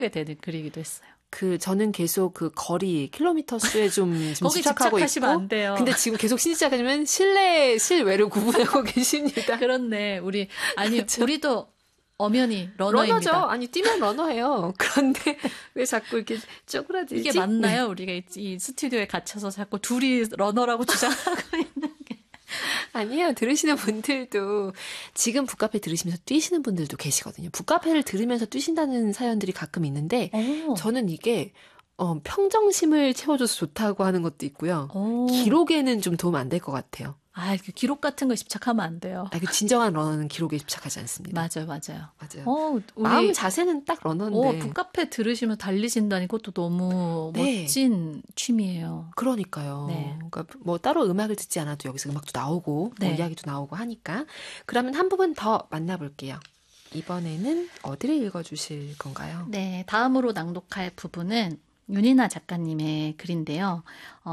되는 글이기도 했어요. 저는 계속 그 거리, 킬로미터 수에 좀 거기 집착하고 집착하시면 있고. 안 돼요. 근데 지금 계속 신집착하시면 실내, 실외로 구분하고 계십니다. 그렇네. 아니, 그렇죠? 우리도 엄연히 러너입니다. 러너죠. 아니, 뛰면 러너예요. 그런데 왜 자꾸 이렇게 쪼그라들지? 이게 맞나요? 우리가 이 스튜디오에 갇혀서 자꾸 둘이 러너라고 주장하고 있는 게. 아니에요. 들으시는 분들도 지금 북카페 들으시면서 뛰시는 분들도 계시거든요. 북카페를 들으면서 뛰신다는 사연들이 가끔 있는데 저는 이게 평정심을 채워줘서 좋다고 하는 것도 있고요. 기록에는 좀 도움 안 될 것 같아요. 그 기록 같은 거 집착하면 안 돼요. 진정한 러너는 기록에 집착하지 않습니다. 맞아요. 마음 자세는 딱 러너인데. 북카페 들으시면 달리신다니 그것도 너무 멋진 취미예요. 그러니까요. 네. 그러니까 뭐 따로 음악을 듣지 않아도 여기서 음악도 나오고 네. 이야기도 나오고 하니까. 그러면 한 부분 더 만나볼게요. 이번에는 어디를 읽어주실 건가요? 네, 다음으로 낭독할 부분은 윤이나 작가님의 글인데요.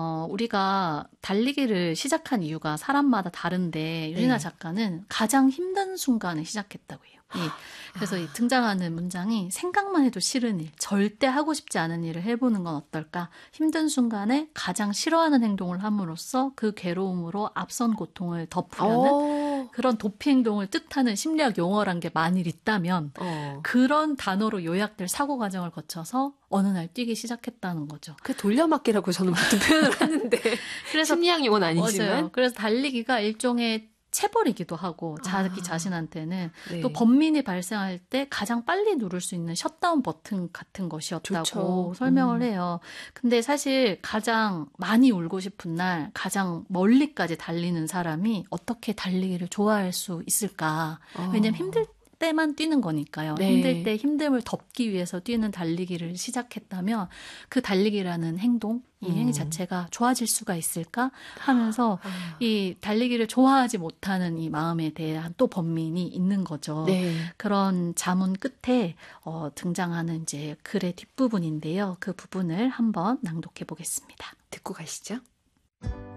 우리가 달리기를 시작한 이유가 사람마다 다른데 윤이나 작가는 가장 힘든 순간에 시작했다고 해요. 그래서 이 등장하는 문장이 생각만 해도 싫은 일, 절대 하고 싶지 않은 일을 해보는 건 어떨까? 힘든 순간에 가장 싫어하는 행동을 함으로써 그 괴로움으로 앞선 고통을 덮으려는 그런 도피 행동을 뜻하는 심리학 용어란 게 만일 있다면 그런 단어로 요약될 사고 과정을 거쳐서 어느 날 뛰기 시작했다는 거죠. 그 돌려막기라고 저는 보통 표현을 하는데 그래서 심리학 용어는 아니지만 맞아요. 그래서 달리기가 일종의 체벌이기도 하고 자기 자신한테는 네. 또 범민이 발생할 때 가장 빨리 누를 수 있는 셧다운 버튼 같은 것이었다고 좋죠. 설명을 해요. 근데 사실 가장 많이 울고 싶은 날 가장 멀리까지 달리는 사람이 어떻게 달리기를 좋아할 수 있을까? 왜냐면 힘들 때만 뛰는 거니까요. 네. 힘들 때 힘듦을 덮기 위해서 뛰는 달리기를 시작했다면 그 달리기라는 행동, 이 행위 자체가 좋아질 수가 있을까 하면서 이 달리기를 좋아하지 못하는 이 마음에 대한 또 번민이 있는 거죠. 네. 그런 자문 끝에 등장하는 이제 글의 뒷부분인데요. 그 부분을 한번 낭독해 보겠습니다. 듣고 가시죠.